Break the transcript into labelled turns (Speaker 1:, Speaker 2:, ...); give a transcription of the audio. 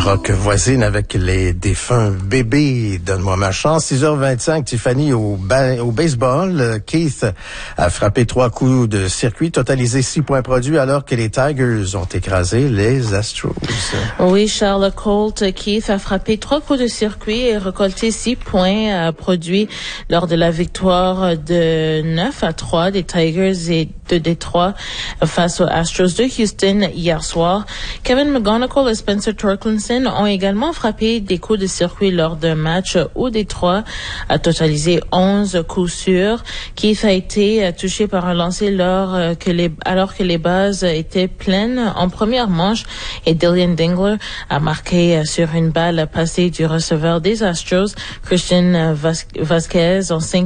Speaker 1: rock voisine avec les défunts bébés. Donne-moi ma chance. 6h25, Tiffany au baseball. Keith a frappé 3 coups de circuit, totalisé 6 points produits alors que les Tigers ont écrasé les Astros.
Speaker 2: Oui, Charles Colt. Keith a frappé 3 coups de circuit et récolté 6 points produits lors de la victoire de 9-3 des Tigers et de Détroit face aux Astros de Houston hier soir. Kevin McGonigal et Spencer Torkelson ont également frappé des coups de circuit lors d'un match où Détroit a totalisé 11 coups sûrs. Keith a été touché par un lancer alors que les bases étaient pleines en première manche et Dillian Dingler a marqué sur une balle passée du receveur des Astros, Christian Vasquez, en 5